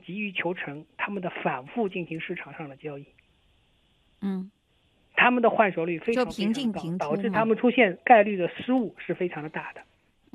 急于求成，他们的反复进行市场上的交易，他们的换手率非常非常高，导致他们出现概率的失误是非常的大的。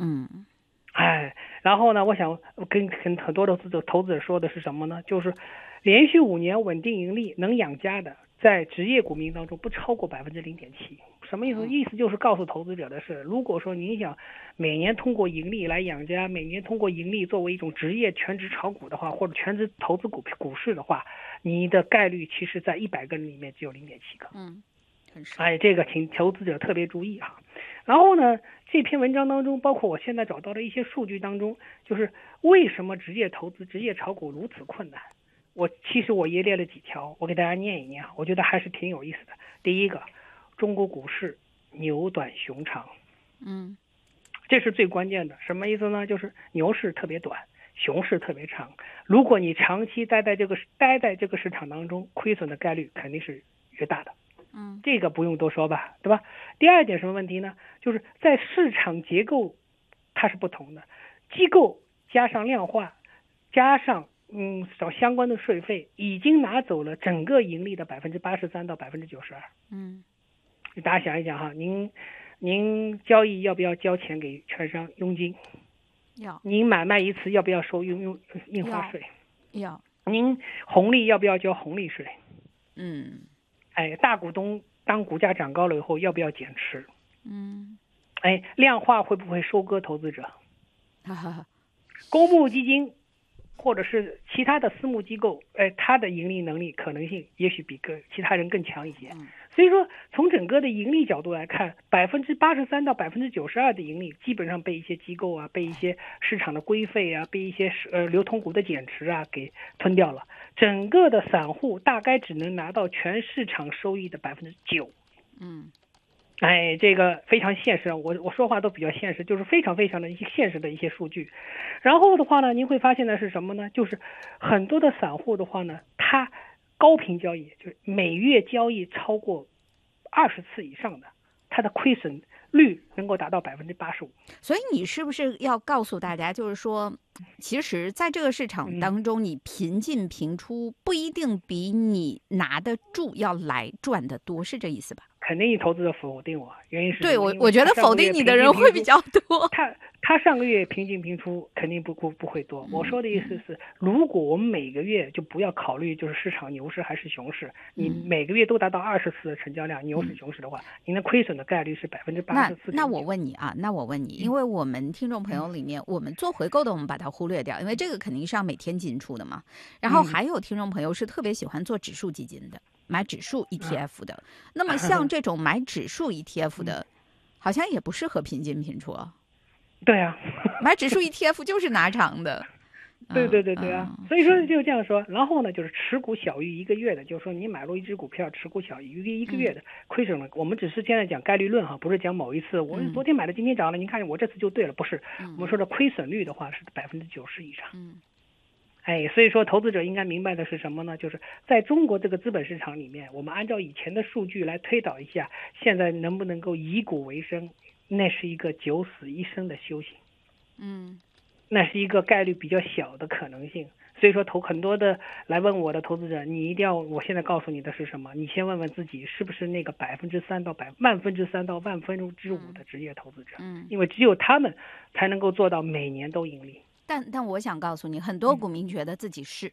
然后呢，我想跟很多的投资者说的是什么呢？就是连续5年稳定盈利能养家的，在职业股民当中不超过0.7%。什么意思？意思就是告诉投资者的是，如果说您想每年通过盈利来养家，每年通过盈利作为一种职业全职炒股的话，或者全职投资股市的话，你的概率其实在100个人里面只有0.7个。这个请投资者特别注意啊。然后呢，这篇文章当中，包括我现在找到的一些数据当中，就是为什么职业投资、职业炒股如此困难。其实我也列了几条，我给大家念一念，我觉得还是挺有意思的。第一个，中国股市牛短熊长，这是最关键的。什么意思呢？就是牛市特别短，熊市特别长。如果你长期待在这个市场当中，亏损的概率肯定是越大的。这个不用多说吧，对吧？第二点什么问题呢？就是在市场结构它是不同的，机构加上量化，加上找相关的税费，已经拿走了整个盈利的83%到92%。大家想一想哈，您交易要不要交钱给券商佣金？ 要。您买卖一次要不要收印花税？ 要。 您红利要不要交红利税？大股东当股价涨高了以后要不要减持？量化会不会收割投资者？公募基金或者是其他的私募机构，它的盈利能力可能性也许比其他人更强一些。所以说，从整个的盈利角度来看，83%到92%的盈利基本上被一些机构啊，被一些市场的规费啊，被一些流通股的减持啊给吞掉了。整个的散户大概只能拿到全市场收益的9%。这个非常现实，我说话都比较现实，就是非常非常的现实的一些数据。然后的话呢，您会发现的是什么呢？就是很多的散户的话呢，他高频交易，就是每月交易超过20次以上的，他的亏损率能够达到85%。 所以你是不是要告诉大家，就是说，其实在这个市场当中，你频进频出不一定比你拿得住要来赚得多，是这意思吧？ 肯定投资者否定我，原因是对我觉得否定你的人会比较多。 他上个月平进平出肯定不会多。我说的意思是，如果我们每个月就不要考虑就是市场牛市还是熊市，你每个月都达到20次的成交量，牛市熊市的话，您的亏损的概率是84%。 那我问你啊，因为我们听众朋友里面，我们做回购的我们把它忽略掉，因为这个肯定是要每天进出的嘛。然后还有听众朋友是特别喜欢做指数基金的。买指数 ETF 的，那么像这种买指数 ETF 的，好像也不适合频进频出啊。 对啊， 买指数 ETF 就是拿长的。 对啊，所以说就这样说。然后呢，就是持股小于1个月的，就是说你买入一只股票，持股小于1个月的，亏损了。我们只是现在讲概率论哈，不是讲某一次。我昨天买的，今天涨了，您看我这次就对了，不是。我们说的亏损率的话是90%以上。所以说投资者应该明白的是什么呢？就是在中国这个资本市场里面，我们按照以前的数据来推导一下，现在能不能够以股为生，那是一个九死一生的修行。那是一个概率比较小的可能性。所以说很多的来问我的投资者，你一定要，我现在告诉你的是什么？你先问问自己是不是那个3%到1/1000到5%的职业投资者。因为只有他们才能够做到每年都盈利。 但我想告诉你，很多股民觉得自己是。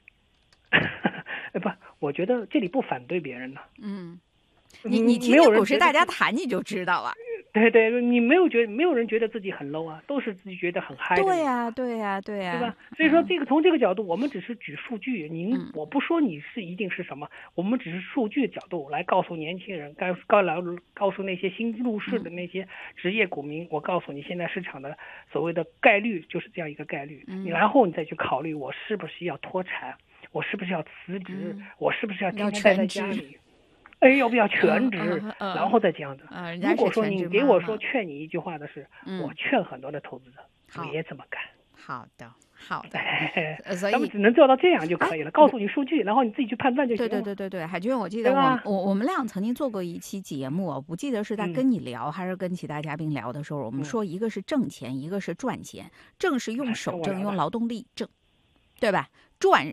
不，我觉得这里不反对别人呢。 你听听股市大家谈你就知道了。 对，你没有人觉得自己很 low 啊，都是自己觉得很嗨的。 对呀，对吧？所以说从这个角度，我们只是举数据。我不说你一定是什么，我们只是数据角度来告诉年轻人，告诉那些新入市的那些职业股民，我告诉你现在市场的所谓的概率就是这样一个概率。然后你再去考虑我是不是要脱产，我是不是要辞职，我是不是要天天待在家里。要不要全职，然后再这样子。如果说你给我说劝你一句话的是，我劝很多的投资者别这么干。 好的。 所以咱们只能做到这样就可以了。告诉你数据，然后你自己去判断就行了。 对，海军，我记得我们俩曾经做过一期节目，我不记得是在跟你聊还是跟其他嘉宾聊的时候，我们说一个是挣钱，一个是赚钱。挣是用手挣，用劳动力挣，对吧？赚